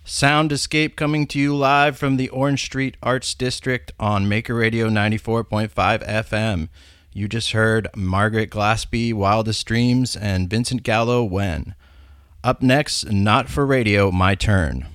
Sound Escape coming to you live from the Orange Street Arts District on Maker Radio 94.5 FM. You just heard Margaret Glaspie, Wildest Dreams, and Vincent Gallo, When. Up next, Not for Radio, My Turn.